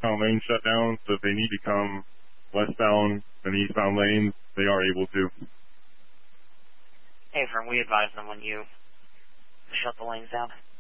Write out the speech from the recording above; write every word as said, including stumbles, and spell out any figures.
westbound lanes shut down, so if they need to come westbound than eastbound lanes, they are able to. Hey, firm, we advise them when you shut the lanes down.